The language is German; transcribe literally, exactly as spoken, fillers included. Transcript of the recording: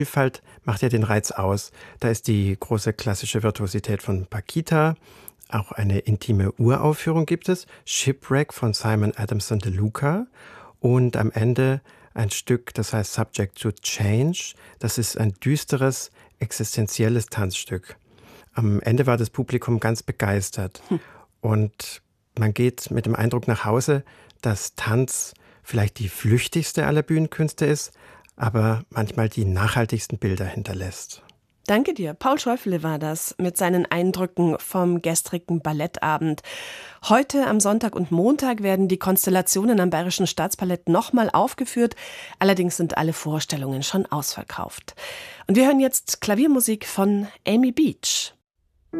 Vielfalt macht ja den Reiz aus. Da ist die große klassische Virtuosität von Paquita, auch eine intime Uraufführung gibt es, Shipwreck von Simon Adamson de Luca und am Ende ein Stück, das heißt Subject to Change. Das ist ein düsteres, existenzielles Tanzstück. Am Ende war das Publikum ganz begeistert hm. und man geht mit dem Eindruck nach Hause, dass Tanz vielleicht die flüchtigste aller Bühnenkünste ist, aber manchmal die nachhaltigsten Bilder hinterlässt. Danke dir. Paul Schäufele war das mit seinen Eindrücken vom gestrigen Ballettabend. Heute am Sonntag und Montag werden die Konstellationen am Bayerischen Staatsballett nochmal aufgeführt. Allerdings sind alle Vorstellungen schon ausverkauft. Und wir hören jetzt Klaviermusik von Amy Beach.